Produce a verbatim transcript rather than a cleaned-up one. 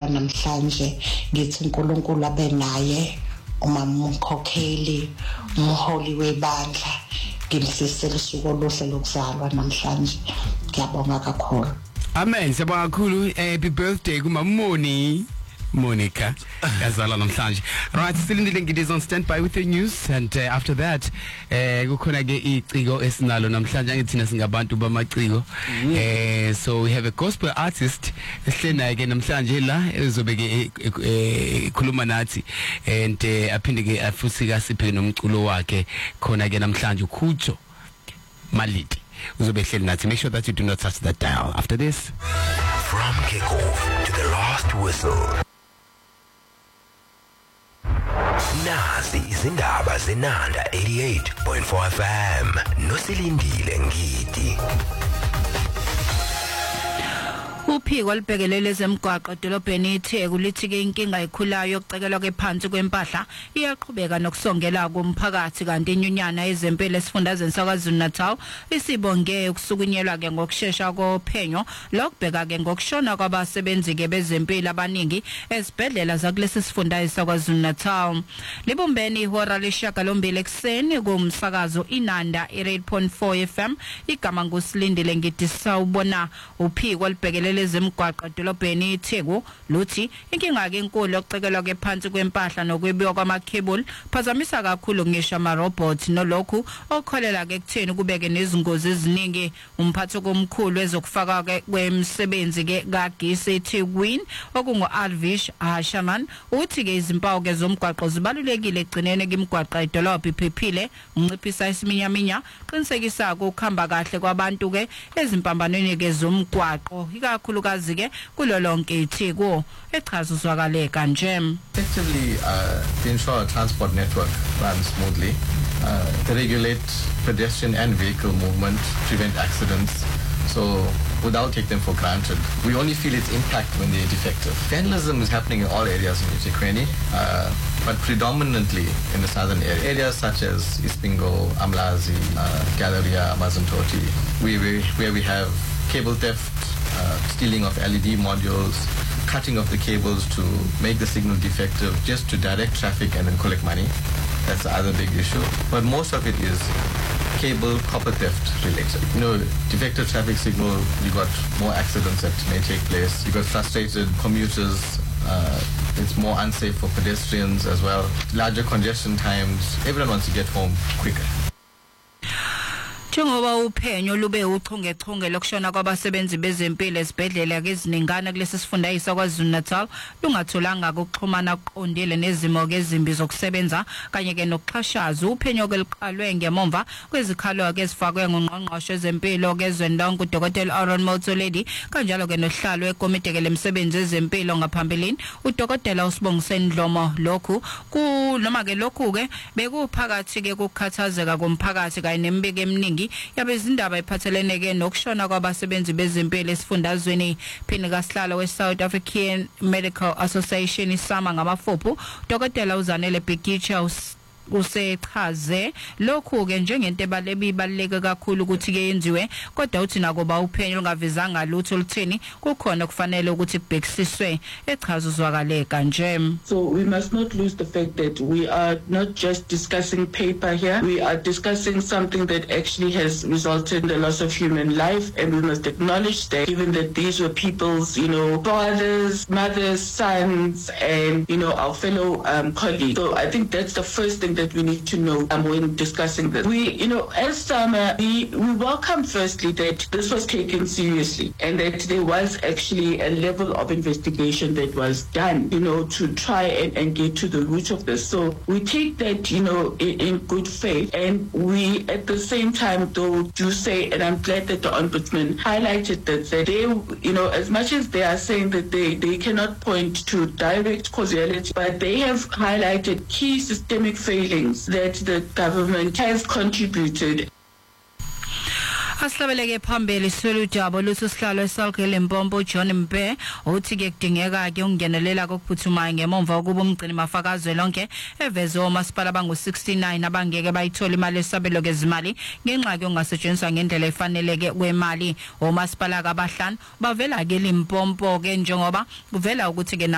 namhlanje ngithi uNkulunkulu abe naye umama umkhokheli umholi webandla ngimsisela usuku oluhle lokuzalwa namhlanje ngiyabonga kakhulu. Amen. Siyabonga kakhulu. Happy birthday kuma Moni Monica yazalwa namhlanje. Right, silindile ngidis on standby with the news, and uh, after that eh kukhona ke iciko esinalo namhlanje ngithina singabantu bamaciko. Eh so we have a gospel artist esihlena ke namhlanje la ezobe ke ikhuluma nathi, and aphinde ke afusika siphe nomculo wakhe khona ke namhlanje ukhujo Maliti uzobe hleli nathi. Make sure that you do not touch that dial after this. From kickoff to the last whistle. Nazi izindaba zenanda eighty-eight point four F M. Nosilindile Ngidi. Uphiko libhekelele zemgwaqo edolobheni iTheku lithi ke inkinga ekhulayo yokucekelwa kephansi kwempahla iyaqhubeka nokusongela kumphakathi, kanti inyunyana ezempilo esifundazweni saKwaZulu-Natal isibonge ukusukunyelwa ke ngokusheshsha kophenyo lokubheka ke ngokushona kwabasebenzi ke bezempilo abaningi ezibhedlela zakulesi sifundazwe saKwaZulu-Natal. Libumbeni ihora leshagalombili ekseni kumsakazo Inanda eight point four F M. Igama ngusilindile Ngidi sawubona. Uphiko libhekelele zemgwaqo edolobheni iTheku luthi inkinga ke enkulu yokucekelwa kephansi kwempahla nokwebiwa kwamakhebuli phazamisa kakhulu ngisho ama robot nolokhu okholela ke kutheni kubeke nezingozi eziningi. Umphathi komkhulu ezokufaka ke kwemsebenzi ke kaGisi eThekwini okungu Alvish Hashaman uthi ke izimpawu ke zomgwaqo zibalulekile egcineni kwimigwaqo edolobha iphephile, unciphisa isiminyaminya, qinisekisa ukuhamba kahle kwabantu ke ezimpambanweni ke zomgwaqo ikakhulukazi ke kulolonke iTheku echaza uzwakale kanje. Effectively uh, to ensure a transport network runs smoothly, uh, to regulate pedestrian and vehicle movement, prevent accidents. So without taking them for granted, we only feel its impact when they're defective. Vandalism is happening in all areas in eThekwini, uh, but predominantly in the southern area. Areas such as Ispingo, Amlazi, uh, Galleria, Mazantoti, we, we, where we have cable theft, uh, stealing of L E D modules, cutting of the cables to make the signal defective just to direct traffic and then collect money. That's the other big issue. But most of it is cable copper theft related. You know, defective traffic signal, you got more accidents that may take place. You got frustrated commuters. Uh, it's more unsafe for pedestrians as well. Larger congestion times. Everyone wants to get home quicker. Njengoba uphenyo lube uchungechunge lokushona kwabasebenzi bezempilo esibhedlela keziningana kulesi sifundazwe saKwaZulu-Natal lungatholanga ukuxhumana oqondile nezimo ezimbi zokusebenza kanye ke nokuxhashaza, uphenyo ke liqalwe ngemva kwezikhalo ke ezifakwe ngungqongqoshe ezempilo kezwendonke uDokotela Aaron Motsoaledi kanjalo ke nohlalo wekomiti ke lemsebenzi ezempilo ngaphambilini uDokotela uSibongiseni Dlomo. Lokhu ku noma ke lokhu ke bekuphakathi ke ukukhathazeka komphakathi kanye nemibiko eminingi yabezindaba iphathelene ke nokushona kwabasebenzi bezempilo esifundazweni. Phini kaSihlalo we-South African Medical Association isama ngamafuphu Dokotela uZanele Bikicha usechaze lokhu ke njengento ebaluleke kakhulu ukuthi ke yenziwe, kodwa uthi nakuba uphenyo lungavezanga lutho luthini kukhona kufanele ukuthi kubhekisiswe, echaza uzwakale kanje. So we must not lose the fact that we are not just discussing paper here, we are discussing something that actually has resulted in the loss of human life, and we must acknowledge that given that these were people's, you know, fathers, mothers, sons, and you know, our fellow um, colleagues. So I think that's the first thing that we need to know um, when discussing this. We, you know, as SAMA, we, we welcome firstly that this was taken seriously and that there was actually a level of investigation that was done, you know, to try and, and get to the root of this. So we take that, you know, in, in good faith, and we at the same time though do say, and I'm glad that the Ombudsman highlighted that, that they, you know, as much as they are saying that they, they cannot point to direct causality, but they have highlighted key systemic failings that the government has contributed. Aslabeleke phambili solujabo luthi sihlalo esalkhele Mpompo John Mpe uthi ke kudingeka ke ungenelela kokuphuthuma ngemva ukuba umgcini mafakazwe lonke evezwe omasipala bangu sixty-nine abangeke bayithola imali esabelo kezimali ngenxa ke ongasetshenziswa ngendlela efaneleke kwemali. Omasipala kabahlanu bavela ke Limpopo ke njengoba kuvela ukuthi ke